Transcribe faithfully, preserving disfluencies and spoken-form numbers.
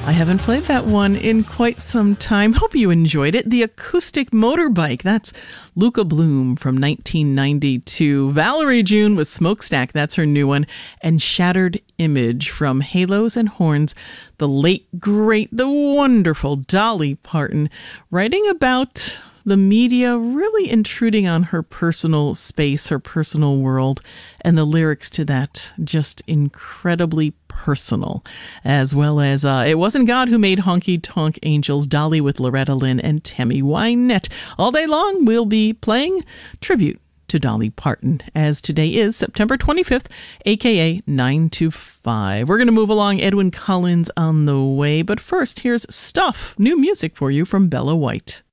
I haven't played that one in quite some time. Hope you enjoyed it. The Acoustic Motorbike. That's Luca Bloom from nineteen ninety-two. Valerie June with Smokestack. That's her new one. And Shattered Image from Halos and Horns. The late, great, the wonderful Dolly Parton writing about the media really intruding on her personal space, her personal world, and the lyrics to that just incredibly personal, as well as uh, It Wasn't God Who Made Honky Tonk Angels, Dolly with Loretta Lynn and Tammy Wynette. All day long, we'll be playing tribute to Dolly Parton, as today is September twenty-fifth, aka nine two five. We're going to move along. Edwyn Collins on the way, but first, here's Stuff, new music for you from Bella White.